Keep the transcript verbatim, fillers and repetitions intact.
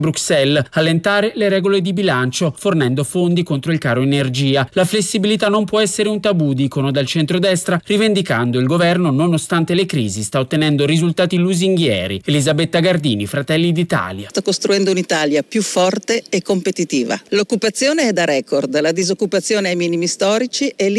Bruxelles, allentare le regole di bilancio, fornendo fondi contro il caro energia. La flessibilità non può essere un tabù, dicono dal centrodestra, rivendicando il governo, nonostante le crisi, sta ottenendo risultati lusinghieri. Elisabetta Gardini, Fratelli d'Italia. Sta costruendo un'Italia più forte e competitiva. L'occupazione è da record, la disoccupazione ai minimi storici e